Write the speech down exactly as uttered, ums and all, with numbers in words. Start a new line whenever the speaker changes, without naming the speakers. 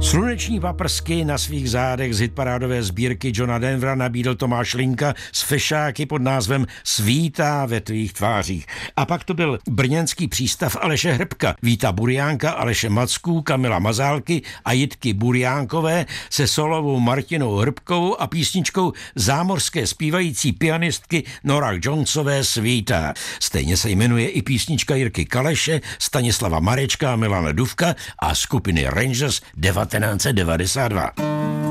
Sluneční paprsky na svých zádech z hitparádové sbírky Johna Denvera nabídl Tomáš Linka s fešáky pod názvem Svítá ve tvých tvářích. A pak to byl brněnský přístav Aleše Hrbka, Víta Buriánka, Aleše Macků, Kamila Mazálky a Jitky Buriánkové se solovou Martinou Hrbkovou a písničkou zámořské zpívající pianistky Nora Jonesové Svítá. Stejně se jmenuje i písnička Jirky Kaleše, Stanislava Marečka a Milana Dufka a skupiny Rangers devatenáct set devadesát dva.